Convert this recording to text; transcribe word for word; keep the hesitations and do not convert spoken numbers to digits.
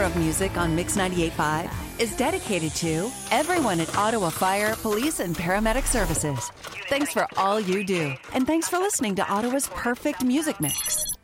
of music on Mix ninety-eight point five is dedicated to everyone at Ottawa Fire, Police, and Paramedic Services. Thanks for all you do, and thanks for listening to Ottawa's perfect music mix.